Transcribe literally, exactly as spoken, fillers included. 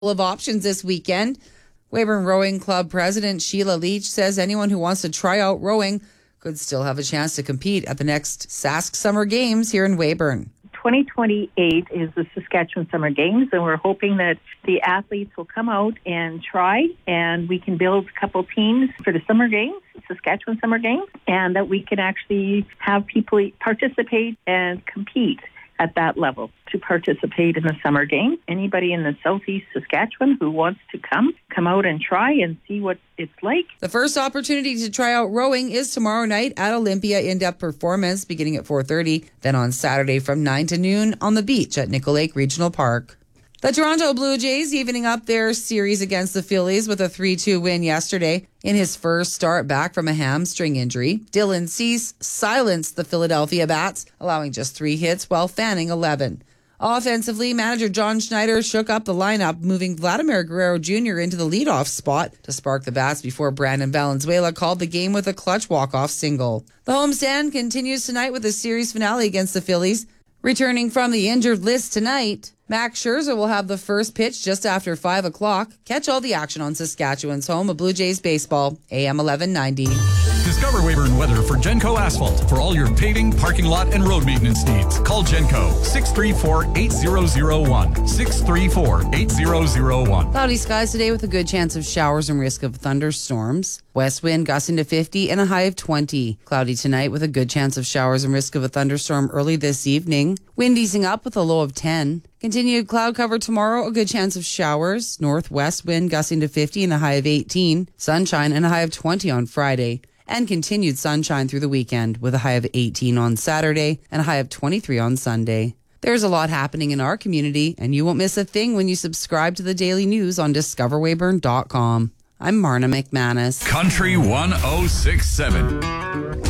of options this weekend. Weyburn Rowing Club President Sheila Leach says anyone who wants to try out rowing could still have a chance to compete at the next Sask Summer Games here in Weyburn. twenty twenty-eight is the Saskatchewan Summer Games, and we're hoping that the athletes will come out and try, and we can build a couple teams for the Summer Games, Saskatchewan Summer Games, and that we can actually have people participate and compete at that level to participate in the Summer Games. Anybody in the southeast Saskatchewan who wants to come, come out and try and see what it's like. The first opportunity to try out rowing is tomorrow night at Olympia In-Depth Performance beginning at four thirty, then on Saturday from nine to noon on the beach at Nickel Lake Regional Park. The Toronto Blue Jays evening up their series against the Phillies with a three two win yesterday. In his first start back from a hamstring injury, Dylan Cease silenced the Philadelphia Bats, allowing just three hits while fanning eleven. Offensively, manager John Schneider shook up the lineup, moving Vladimir Guerrero Junior into the leadoff spot to spark the Bats before Brandon Valenzuela called the game with a clutch walk-off single. The homestand continues tonight with a series finale against the Phillies. Returning from the injured list tonight, Max Scherzer will have the first pitch just after five o'clock. Catch all the action on Saskatchewan's home of Blue Jays baseball, A M eleven ninety. Discover Weyburn weather for Genco Asphalt. For all your paving, parking lot, and road maintenance needs, call Genco six three four, eight zero zero one. six three four, eight zero zero one. Cloudy skies today with a good chance of showers and risk of thunderstorms. West wind gusting to fifty and a high of twenty. Cloudy tonight with a good chance of showers and risk of a thunderstorm early this evening. Wind easing up with a low of ten. Continued cloud cover tomorrow, a good chance of showers. Northwest wind gusting to fifty and a high of eighteen. Sunshine and a high of twenty on Friday. And continued sunshine through the weekend with a high of eighteen on Saturday and a high of twenty-three on Sunday. There's a lot happening in our community, and you won't miss a thing when you subscribe to the daily news on discover weyburn dot com. I'm Marna McManus. Country one oh six point seven.